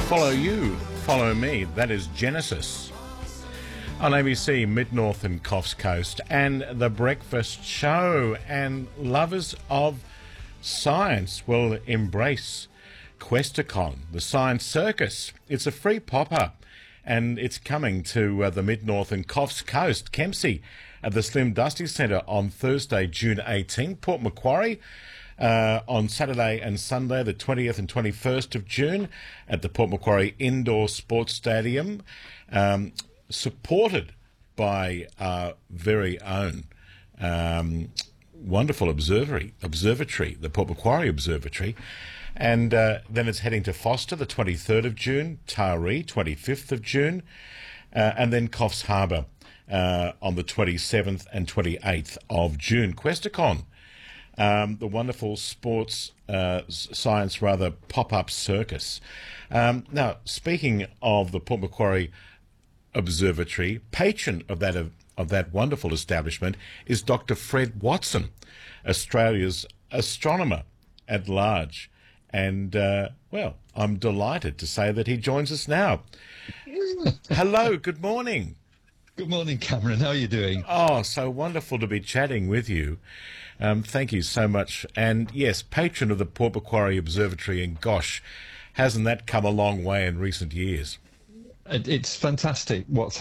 Follow you, follow me. That is Genesis. On ABC, Mid-North and Coffs Coast, and The Breakfast Show. And lovers of science will embrace Questacon, the science circus. It's a free pop-up, and it's coming to the Mid-North and Coffs Coast, Kempsey, at the Slim Dusty Centre on Thursday, June 18, Port Macquarie. On Saturday and Sunday, the 20th and 21st of June, at the Port Macquarie Indoor Sports Stadium, supported by our very own wonderful observatory, the Port Macquarie Observatory. And then it's heading to Foster, the 23rd of June, Taree, 25th of June, and then Coffs Harbour on the 27th and 28th of June. Questacon. The wonderful science pop-up circus. Now, speaking of the Port Macquarie Observatory, patron of that wonderful establishment is Dr. Fred Watson, Australia's astronomer at large. And, well, I'm delighted to say that he joins us now. Hello, good morning. Good morning, Cameron. How are you doing? Oh, so wonderful to be chatting with you. Thank you so much. And yes, patron of the Port Macquarie Observatory, and gosh, hasn't that come a long way in recent years? It's fantastic what's